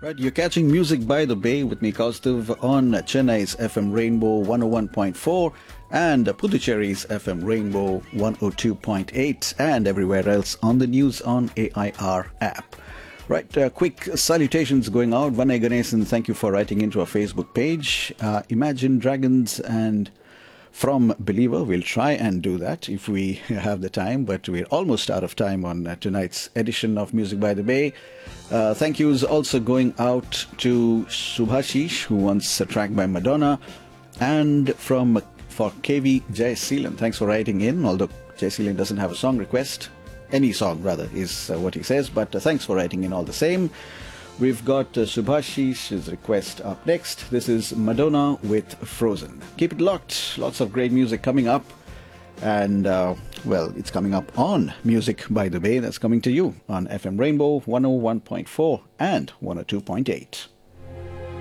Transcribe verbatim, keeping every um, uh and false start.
Right, you're catching Music by the Bay with me, Kaustav, on Chennai's F M Rainbow one oh one point four and Puducherry's F M Rainbow one oh two point eight and everywhere else on the News on A I R app. Right, uh, quick salutations going out. Vanay Ganesan, thank you for writing into our Facebook page. Uh, Imagine Dragons and from Believer, we'll try and do that if we have the time, but we're almost out of time on uh, tonight's edition of Music by the Bay. Uh, thank yous also going out to Subhashish, who wants a track by Madonna, and from for K V Jayasilan. Thanks for writing in, although Jayasilan doesn't have a song request. Any song, rather, is uh, what he says, but uh, thanks for writing in all the same. We've got uh, Subhashish's request up next. This is Madonna with Frozen. Keep it locked. Lots of great music coming up. And, uh, well, it's coming up on Music by the Bay. That's coming to you on F M Rainbow one oh one point four and one oh two point eight.